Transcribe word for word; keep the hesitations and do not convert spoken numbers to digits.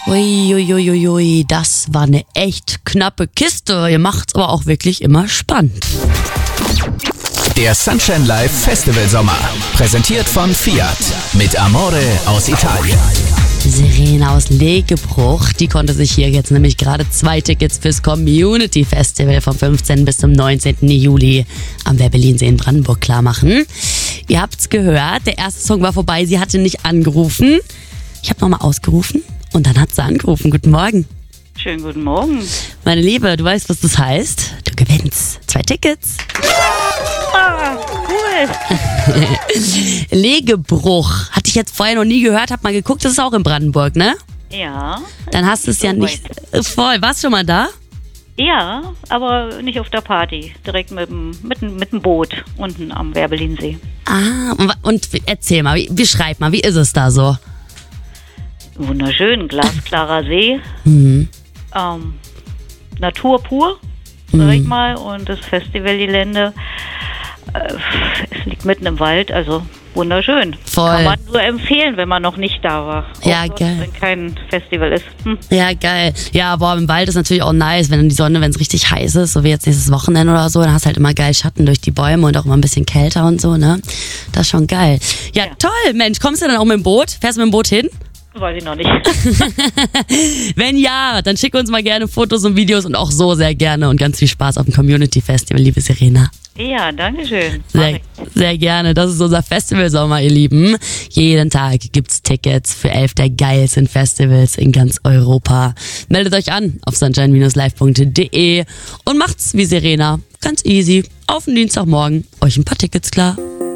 Uiuiuiui, das war eine echt knappe Kiste. Ihr macht's aber auch wirklich immer spannend. Der Sunshine Live Festival Sommer, präsentiert von Fiat mit Amore aus Italien. Serena aus Legebruch, die konnte sich hier jetzt nämlich gerade zwei Tickets fürs Community Festival vom fünfzehnten bis zum neunzehnten Juli am Werbelinsee in Brandenburg klar machen. Ihr habt's gehört, der erste Song war vorbei, sie hatte nicht angerufen. Ich habe nochmal ausgerufen und dann hat sie angerufen. Guten Morgen. Schönen guten Morgen. Meine Liebe, du weißt, was das heißt? Du gewinnst zwei Tickets. Ah, cool. Legebruch. Hatte ich jetzt vorher noch nie gehört, hab mal geguckt, das ist auch in Brandenburg, ne? Ja. Dann hast du es ja nicht voll. Warst du schon mal da? Ja, aber nicht auf der Party. Direkt mit dem, mit, dem- mit dem Boot unten am Werbelinsee. Ah, und, und erzähl mal, wie, beschreib mal, wie ist es da so? Wunderschön, glasklarer See. Mhm. Ähm, Natur pur, sag ich mal. Und das Festivalgelände, äh, es liegt mitten im Wald, also wunderschön. Voll. Kann man nur empfehlen, wenn man noch nicht da war. Ja, Auch sonst, geil. wenn kein Festival ist. Hm. Ja, geil. Ja, boah, im Wald ist natürlich auch nice, wenn die Sonne, wenn es richtig heiß ist, so wie jetzt nächstes Wochenende oder so, dann hast du halt immer geil Schatten durch die Bäume und auch immer ein bisschen kälter und so, ne? Das ist schon geil. Ja, Ja. toll, Mensch, kommst du dann auch mit dem Boot? Fährst du mit dem Boot hin? Weiß ich noch nicht. Wenn ja, dann schick uns mal gerne Fotos und Videos und auch so sehr gerne und ganz viel Spaß auf dem Community Festival, liebe Serena. Ja, danke schön. Mach Sehr, ich. sehr gerne. Das ist unser Festivalsommer, ihr Lieben. Jeden Tag gibt's Tickets für elf der geilsten Festivals in ganz Europa. Meldet euch an auf sunshine live punkt de und macht's wie Serena. Ganz easy. Auf den Dienstagmorgen euch ein paar Tickets klar.